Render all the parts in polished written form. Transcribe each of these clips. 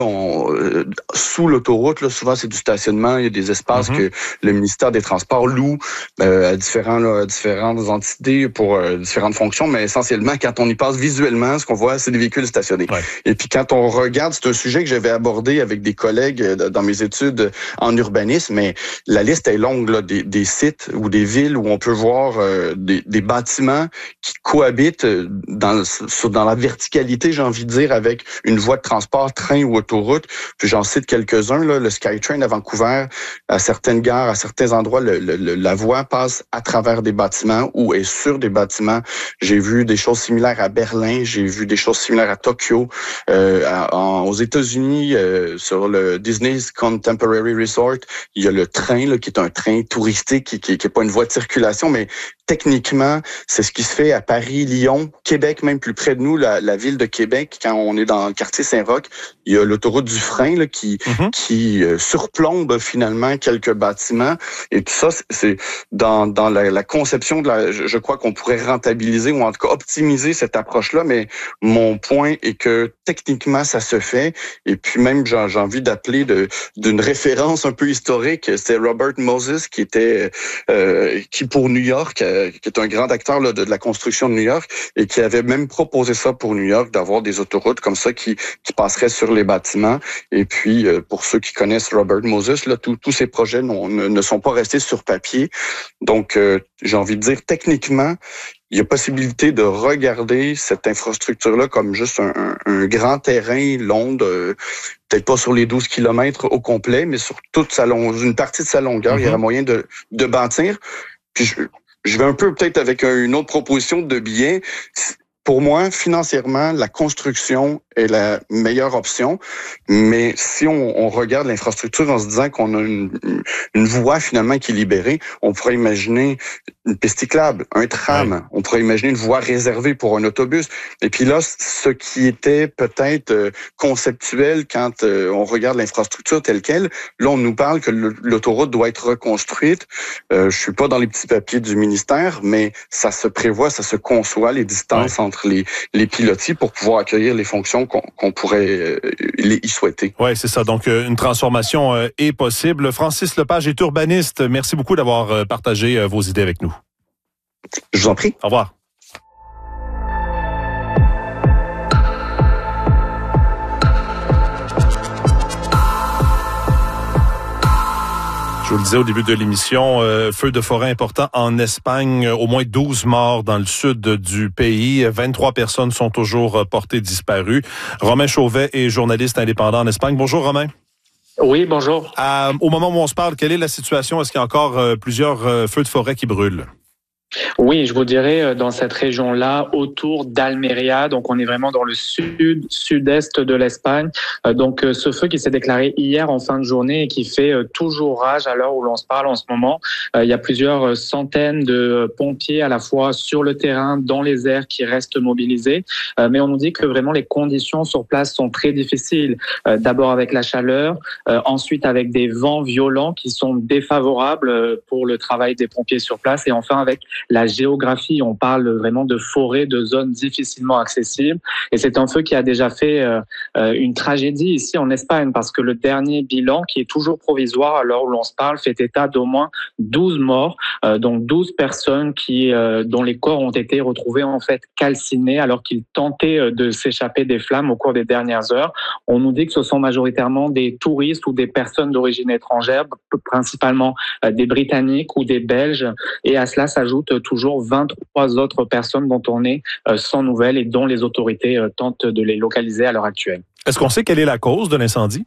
Sous l'autoroute, là, souvent c'est du stationnement, il y a des espaces que le ministère des Transports loue à différentes entités pour différentes fonctions, mais essentiellement, quand on y passe visuellement, ce qu'on voit, c'est des véhicules stationnés. Ouais. Et puis quand on regarde, c'est un sujet que j'avais abordé avec des collègues dans mes études en urbanisme, mais la liste est longue là, des sites ou des villes où on peut voir des bâtiments qui cohabitent dans la verticalité, j'ai envie de dire, avec une voie de transport, train ou autoroute. Puis j'en cite quelques-uns, là, le SkyTrain à Vancouver, à certaines gares, à certains endroits, la voie passe à travers des bâtiments ou est sur des bâtiments. J'ai vu des choses similaires à Berlin, j'ai vu des choses similaires à Tokyo, aux États-Unis, sur le Disney's Contemporary Resort, il y a le train là, qui est un train touristique qui est pas une voie de circulation, mais techniquement, c'est ce qui se fait à Paris, Lyon, Québec, même plus près de nous, la ville de Québec, quand on est dans le quartier Saint-Roch, il y a l'autoroute du frein là, qui surplombe finalement quelques bâtiments. Et tout ça, c'est dans la conception je crois qu'on pourrait rentabiliser ou en tout cas optimiser cette approche-là, mais mon point est que techniquement, ça se fait. Et puis même, j'ai envie d'appeler d'une référence un peu historique, c'est Robert Moses qui pour New York, qui est un grand acteur là, de la construction de New York et qui avait même proposé ça pour New York, d'avoir des autoroutes comme ça qui passeraient sur les bâtiments. Et puis, pour ceux qui connaissent Robert Moses, là, tous ces projets ne sont pas restés sur papier. Donc, j'ai envie de dire, techniquement, il y a possibilité de regarder cette infrastructure-là comme juste un grand terrain long peut-être pas sur les 12 kilomètres au complet, mais sur toute une partie de sa longueur, il y aura moyen de bâtir. Puis je vais un peu peut-être avec une autre proposition de biais. Pour moi, financièrement, la construction est la meilleure option. Mais si on regarde l'infrastructure en se disant qu'on a une voie finalement qui est libérée, on pourrait imaginer une piste cyclable, un tram, on pourrait imaginer une voie réservée pour un autobus. Et puis là, ce qui était peut-être conceptuel quand on regarde l'infrastructure telle quelle, là, on nous parle que l'autoroute doit être reconstruite. Je suis pas dans les petits papiers du ministère, mais ça se prévoit, ça se conçoit, les distances entre les pilotis pour pouvoir accueillir les fonctions qu'on pourrait y souhaiter. Oui, c'est ça. Donc, une transformation est possible. Francis Lepage est urbaniste. Merci beaucoup d'avoir partagé vos idées avec nous. Je vous en prie. Au revoir. Je vous le disais au début de l'émission, feu de forêt important en Espagne, au moins 12 morts dans le sud du pays, 23 personnes sont toujours portées disparues. Romain Chauvet est journaliste indépendant en Espagne. Bonjour Romain. Oui, bonjour. Au moment où on se parle, quelle est la situation? Est-ce qu'il y a encore plusieurs feux de forêt qui brûlent? Oui, je vous dirais dans cette région-là, autour d'Almeria. Donc, on est vraiment dans le sud-est de l'Espagne. Donc, ce feu qui s'est déclaré hier en fin de journée et qui fait toujours rage à l'heure où l'on se parle en ce moment. Il y a plusieurs centaines de pompiers à la fois sur le terrain, dans les airs, qui restent mobilisés. Mais on nous dit que vraiment les conditions sur place sont très difficiles. D'abord avec la chaleur, ensuite avec des vents violents qui sont défavorables pour le travail des pompiers sur place, et enfin avec la géographie. On parle vraiment de forêts, de zones difficilement accessibles. Et c'est un feu qui a déjà fait une tragédie ici en Espagne, parce que le dernier bilan, qui est toujours provisoire à l'heure où l'on se parle, fait état d'au moins 12 morts, donc 12 personnes dont les corps ont été retrouvés en fait calcinés alors qu'ils tentaient de s'échapper des flammes au cours des dernières heures. On nous dit que ce sont majoritairement des touristes ou des personnes d'origine étrangère, principalement des Britanniques ou des Belges. Et à cela s'ajoute toujours 23 autres personnes dont on est sans nouvelles et dont les autorités tentent de les localiser à l'heure actuelle. Est-ce qu'on sait quelle est la cause de l'incendie?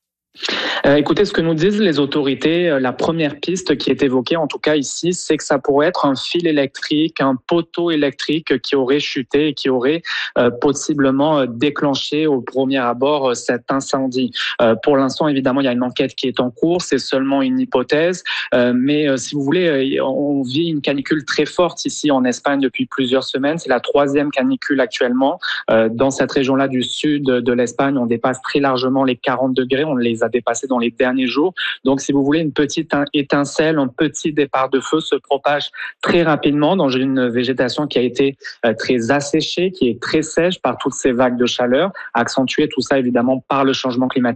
Écoutez, ce que nous disent les autorités, la première piste qui est évoquée, en tout cas ici, c'est que ça pourrait être un fil électrique, un poteau électrique qui aurait chuté et qui aurait possiblement déclenché au premier abord cet incendie. Pour l'instant, évidemment, il y a une enquête qui est en cours, c'est seulement une hypothèse, mais si vous voulez, on vit une canicule très forte ici en Espagne depuis plusieurs semaines. C'est la 3e canicule actuellement. Dans cette région-là du sud de l'Espagne, on dépasse très largement les 40 degrés, on les a dépassés passé dans les derniers jours. Donc, si vous voulez, une petite étincelle, un petit départ de feu se propage très rapidement dans une végétation qui a été très asséchée, qui est très sèche par toutes ces vagues de chaleur, accentuée tout ça évidemment par le changement climatique.